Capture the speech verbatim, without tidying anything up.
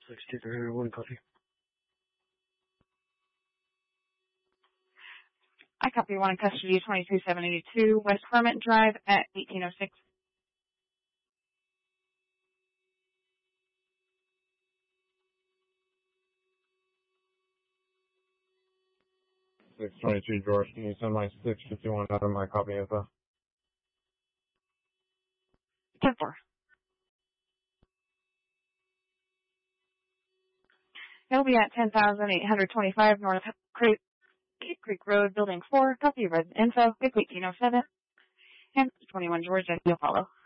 sixty-three oh one, copy. I copy one in custody, twenty-two seven eighty-two West Clement Drive at eighteen oh six. six twenty-two George, can you send my six fifty-one out of my copy info? ten four. It'll be at ten thousand eight hundred twenty-five North Creek, Creek Road, Building four, copy of resident info, eighteen oh seven, and twenty-one George, and you'll follow.